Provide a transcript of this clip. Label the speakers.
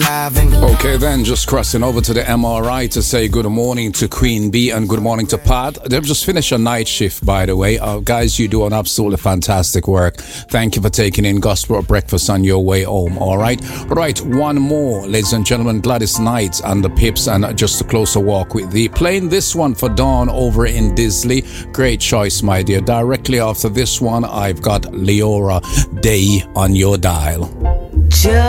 Speaker 1: Okay, then just crossing over to the MRI to say good morning to Queen B and good morning to Pat. They've just finished a night shift, by the way. Guys, you do an absolutely fantastic work. Thank you for taking in Gospel Breakfast on your way home, all right? Right, one more, ladies and gentlemen, Gladys Knight and the Pips, and just a closer walk with thee. Playing this one for Dawn over in Disley. Great choice, my dear. Directly after this one, I've got Leora Day on your dial.